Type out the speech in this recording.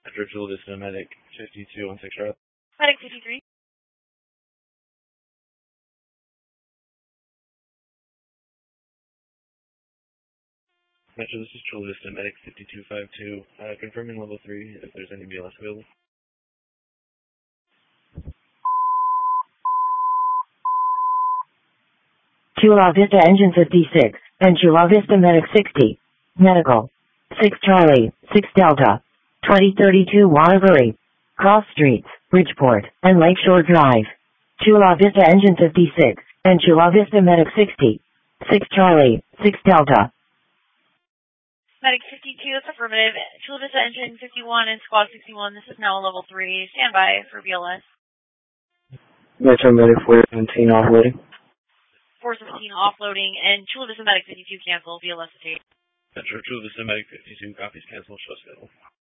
Metro Chula Vista Medic 52 on 6 Charlie. Medic 53. Metro, this is Chula Vista Medic 5252. Confirming level 3 if there's any BLS available. Chula Vista Engine 56, and Chula Vista Medic 60. Medical. 6 Charlie, 6 Delta. 2032 Waterbury. Cross Streets, Bridgeport, and Lakeshore Drive. Chula Vista Engine 56, and Chula Vista Medic 60. 6 Charlie, 6 Delta. Medic 52, that's affirmative. Chula Vista Engine 51 and Squad 61, this is now level 3. Stand by for BLS. Metro Medic 417 offloading. 417 offloading, and Chula Vista Medic 52 cancel, BLS to take. Metro Chula Vista Medic 52 copies cancel, show schedule.